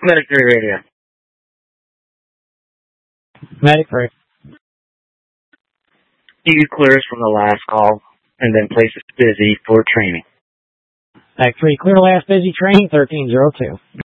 Medic 3 radio. Medic 3. You clears from the last call, and then places busy for training. Medic 3, clear last busy training, 1302.